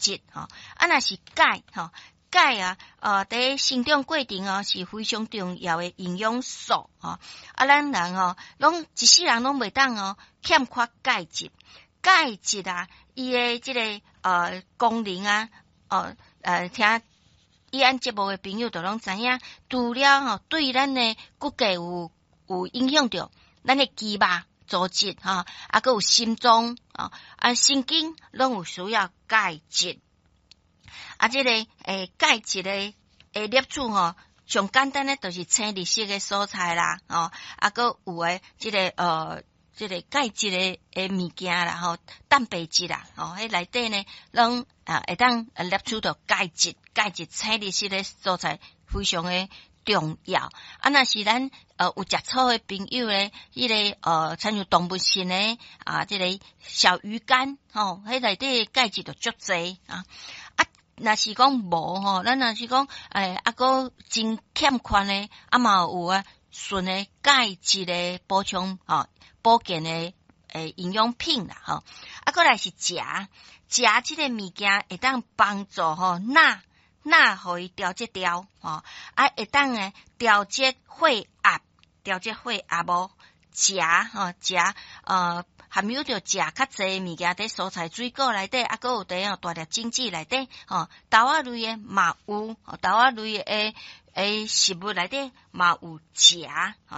质吼。啊，若是钙吼，钙啊，伫生长过程哦是非常重要的营养素吼。啊，咱人哦，拢一世人拢袂当哦欠缺钙质。钙质啊，伊的即个功能啊，听伊按节目的朋友都拢知影，除了吼对咱的骨骼有影响着，咱的肌肉组织吼，啊，佮有心脏神经拢有需要钙质。啊，即个钙质的摄取吼，上简单的就是青绿色的蔬菜啦，啊，佮有诶即个即个钙质的物件啦，吼，蛋白质啦，迄内底呢，拢会当摄取到钙质，钙质青绿色的蔬菜非常的重要。啊，若是咱有食草的朋友咧，迄个参像动物性的即个小鱼干，吼，迄内底钙质就足侪啊。若是讲无吼，咱若是讲个真欠缺呢，嘛有纯的钙质的补充保健的营养品啦吼。过来是食即个物件会当帮助钠互伊调节掉会当调节血压无食含有着食较侪物件伫蔬菜水果内底，佮有伫大粒精子内底豆仔类的嘛有，豆仔类的食物内底嘛有食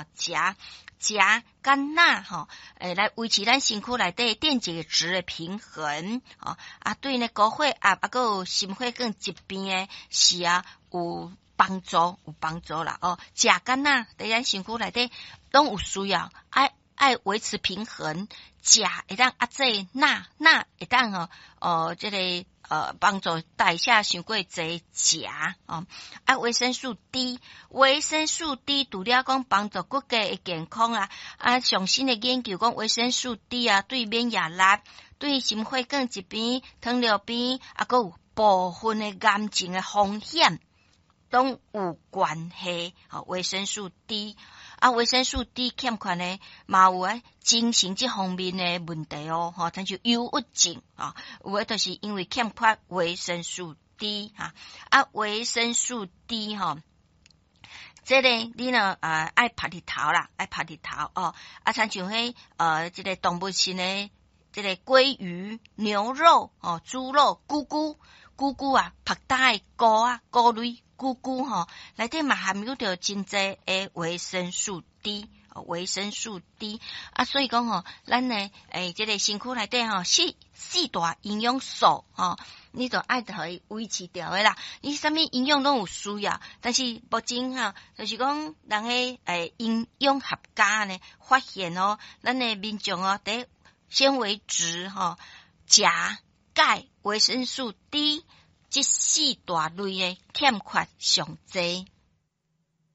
干钠来维持咱身躯内底电解质的平衡对呢高血压佮有心血管疾病的是有帮助啦食干钠伫咱身躯内底拢有需要爱维持平衡，食会当压制钠会当即个帮助代谢伤过侪食维生素 D， 维生素 D 除了讲帮助骨骼的健康上新的研究讲维生素 D 对免疫力、对心血管疾病、糖尿病佮有部分的癌症的风险拢有关系维生素 D。维生素 D 欠缺呢，嘛有精神这方面的问题亲像忧郁症有的就是因为欠缺维生素 D 维生素 D 这个你呢爱晒日头啦，爱晒日头亲像这个动物性的这个鲑鱼、牛肉猪肉、菇菇晒大的菇类。菇内底嘛含有着真侪的维生素 D， 所以讲咱呢这个身躯内底四大营养素你就爱互伊维持掉的啦。你啥物营养拢有需要，但是目前就是讲人的营养学家呢发现咱的民众伫纤维质钾、钙、维生素 D。这四大类的欠缺上侪。